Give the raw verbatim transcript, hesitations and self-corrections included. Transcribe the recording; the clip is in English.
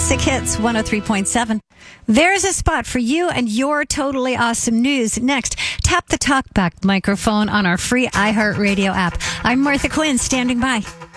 Classic Hits one oh three point seven. There's a spot for you and your totally awesome news. Next, tap the talkback microphone on our free iHeartRadio app. I'm Martha Quinn, standing by.